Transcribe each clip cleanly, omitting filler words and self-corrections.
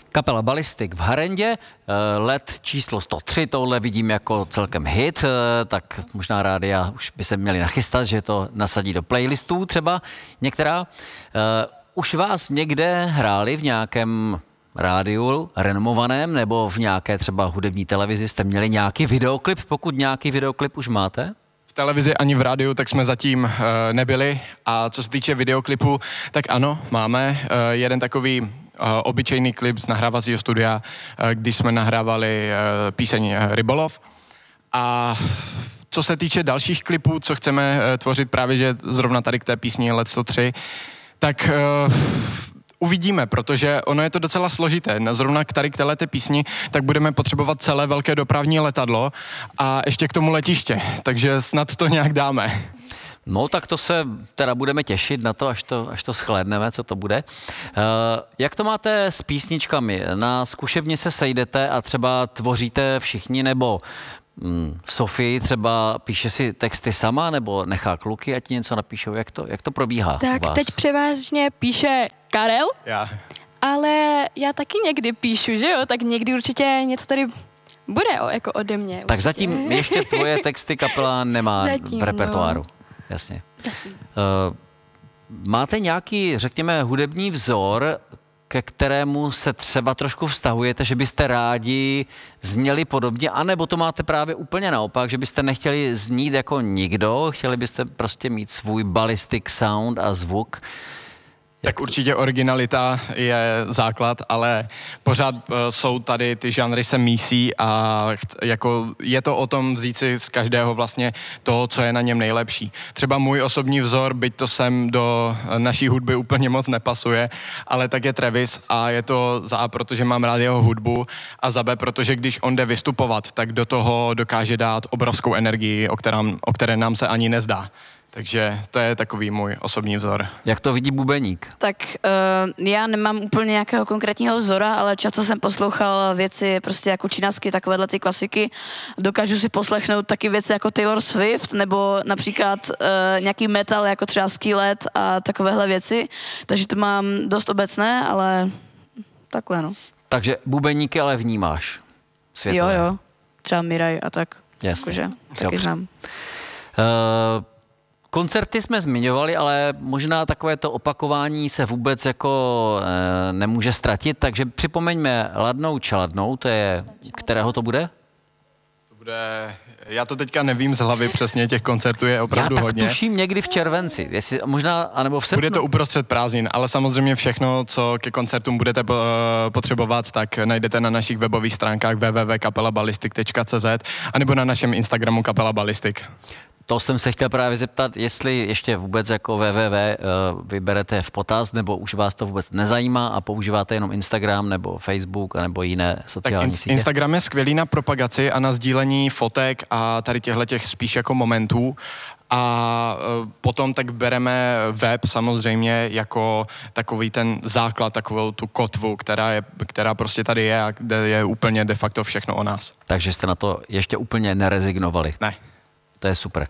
Kapela Ballistic v Harendě, let číslo 103, tohle vidím jako celkem hit, tak možná rádia už by se měli nachystat, že to nasadí do playlistů třeba některá. Už vás někde hráli v nějakém rádiu renomovaném nebo v nějaké třeba hudební televizi? Jste měli nějaký videoklip, pokud nějaký videoklip už máte? V televizi ani v rádiu tak jsme zatím nebyli a co se týče videoklipu, tak ano, máme jeden takový obyčejný klip z nahrávacího studia, když jsme nahrávali píseň Rybolov. A co se týče dalších klipů, co chceme tvořit právě, že zrovna tady k té písni Let 103, tak uvidíme, protože ono je to docela složité. Zrovna tady k této písni, tak budeme potřebovat celé velké dopravní letadlo a ještě k tomu letiště, takže snad to nějak dáme. No tak to se teda budeme těšit na to, až to shlédneme, co to bude. Jak to máte s písničkami? Na zkušebně se sejdete a třeba tvoříte všichni, nebo Sofie třeba píše si texty sama, nebo nechá kluky, ať něco napíšou? Jak to probíhá Tak u vás? teď převážně píše Karel, ale já taky někdy píšu, že jo? Tak někdy určitě něco tady bude jako ode mě. Tak určitě. zatím ještě tvoje texty kapela nemá Zatím, v repertoáru. no. Jasně. Zatím. Máte nějaký, řekněme, hudební vzor, ke kterému se třeba trošku vztahujete, že byste rádi zněli podobně, anebo to máte právě úplně naopak, že byste nechtěli znít jako nikdo, chtěli byste prostě mít svůj ballistic sound a zvuk? Tak určitě originalita je základ, ale pořád jsou tady ty žánry se mísí a jako je to o tom vzít si z každého vlastně toho, co je na něm nejlepší. Třeba můj osobní vzor, byť to sem do naší hudby úplně moc nepasuje, ale tak je Travis a je to za A, protože mám rád jeho hudbu a za B, protože když on jde vystupovat, tak do toho dokáže dát obrovskou energii, o které nám se ani nezdá. Takže to je takový můj osobní vzor. Jak to vidí bubeník? Tak já nemám úplně nějakého konkrétního vzora, ale často jsem poslouchal věci prostě jako činasky, takovéhle ty klasiky. Dokážu si poslechnout taky věci jako Taylor Swift, nebo například nějaký metal, jako třeba Skillet a takovéhle věci. Takže to mám dost obecné, ale takhle no. Takže bubeníky ale vnímáš světové. Jo. Třeba Miraj a tak. Jasně. Jakože, taky znám. Koncerty jsme zmiňovali, ale možná takové to opakování se vůbec jako nemůže ztratit, takže připomeňme Ladnou Čeladnou, to je, kterého to bude? To bude, já to teďka nevím z hlavy přesně, těch koncertů je opravdu hodně. Já tak tuším někdy v červenci, jestli možná, anebo v srpnu. Bude to uprostřed prázdnin, ale samozřejmě všechno, co ke koncertům budete potřebovat, tak najdete na našich webových stránkách www.kapelaballistic.cz anebo na našem Instagramu Kapela Ballistic. To jsem se chtěl právě zeptat, jestli ještě vůbec jako www vyberete v potaz, nebo už vás to vůbec nezajímá a používáte jenom Instagram nebo Facebook nebo jiné sociální sítě? Instagram je skvělý na propagaci a na sdílení fotek a tady těchto spíš jako momentů. A potom tak bereme web samozřejmě jako takový ten základ, takovou tu kotvu, která prostě tady je a kde je úplně de facto všechno o nás. Takže jste na to ještě úplně nerezignovali? Ne. To je super.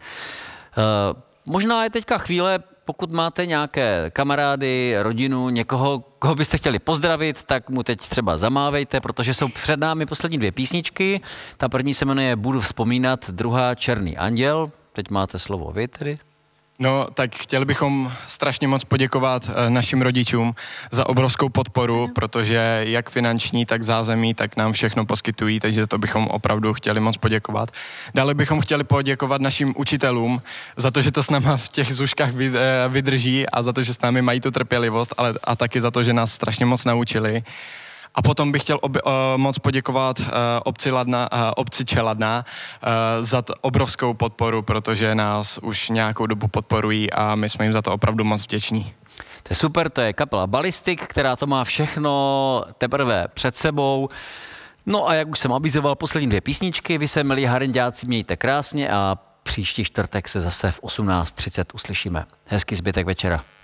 Možná je teďka chvíle, pokud máte nějaké kamarády, rodinu, někoho, koho byste chtěli pozdravit, tak mu teď třeba zamávejte, protože jsou před námi poslední 2 písničky. Ta první se jmenuje Budu vzpomínat, druhá Černý anděl. Teď máte slovo vy tedy. No, tak chtěli bychom strašně moc poděkovat našim rodičům za obrovskou podporu, protože jak finanční, tak zázemí, tak nám všechno poskytují, takže to bychom opravdu chtěli moc poděkovat. Dále bychom chtěli poděkovat našim učitelům za to, že to s náma v těch zuškách vydrží a za to, že s námi mají tu trpělivost, ale a taky za to, že nás strašně moc naučili. A potom bych chtěl moc poděkovat obci Čeladná za obrovskou podporu, protože nás už nějakou dobu podporují a my jsme jim za to opravdu moc vděční. To je super, to je kapela Ballistic, která to má všechno teprve před sebou. No a jak už jsem avizoval, poslední 2 písničky, vy se, milí harenďáci, mějte krásně a příští čtvrtek se zase v 18:30 uslyšíme. Hezký zbytek večera.